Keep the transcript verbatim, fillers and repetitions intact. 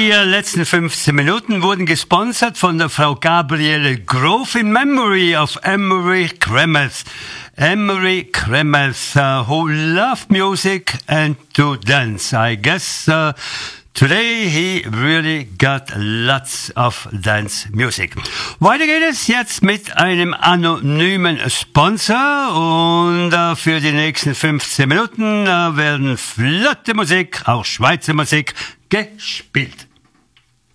Die letzten fünfzehn Minuten wurden gesponsert von der Frau Gabriele Grof in memory of Emery Kremers. Emery Kremers, uh, who loved music and to dance. I guess uh, today he really got lots of dance music. Weiter geht es jetzt mit einem anonymen Sponsor und uh, für die nächsten fünfzehn Minuten uh, werden flotte Musik, auch Schweizer Musik, gespielt.